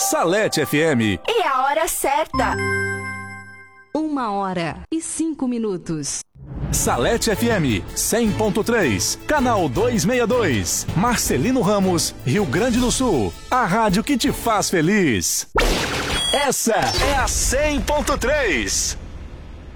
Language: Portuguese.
Salete FM. E a hora certa. 1h05. Salete FM 100.3, canal 262, Marcelino Ramos, Rio Grande do Sul. A rádio que te faz feliz. Essa é a 100.3.